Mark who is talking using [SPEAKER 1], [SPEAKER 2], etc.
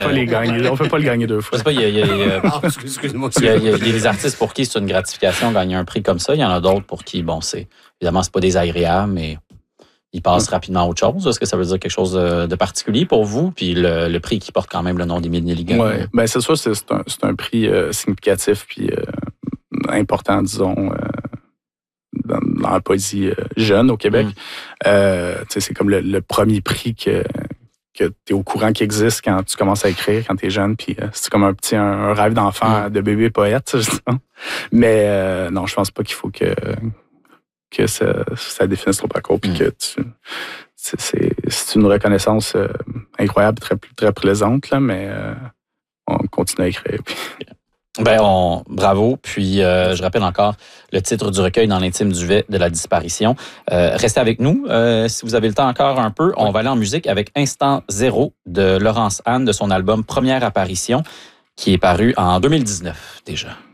[SPEAKER 1] Pas les gagner. On ne peut pas le gagner deux fois.
[SPEAKER 2] Je sais pas,
[SPEAKER 3] Excuse-moi.
[SPEAKER 2] il y a des artistes pour qui c'est une gratification gagner un prix comme ça. Il y en a d'autres pour qui, évidemment, c'est pas désagréable, mais ils passent rapidement à autre chose. Est-ce que ça veut dire quelque chose de particulier pour vous? Puis le prix qui porte quand même le nom d'Émile Nelligan.
[SPEAKER 1] Oui, ben c'est sûr, c'est un prix significatif puis important, disons, dans la poésie jeune au Québec. C'est comme le premier prix que tu es au courant qu'il existe quand tu commences à écrire, quand tu es jeune. Puis c'est comme un rêve d'enfant, de bébé poète, justement. Mais non, je pense pas qu'il faut que ça définisse ton parcours. Puis que c'est une reconnaissance incroyable, très, très plaisante, là, mais on continue à écrire. Puis...
[SPEAKER 2] bravo. Puis, je rappelle encore le titre du recueil Dans l'intime duvet de la disparition. Restez avec nous. Si vous avez le temps encore un peu, on va aller en musique avec Instant Zéro de Laurence Anne de son album Première apparition qui est paru en 2019 déjà.